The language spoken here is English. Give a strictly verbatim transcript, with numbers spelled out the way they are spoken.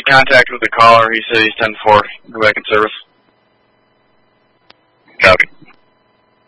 contact with the caller. He said he's ten four. Go back in service.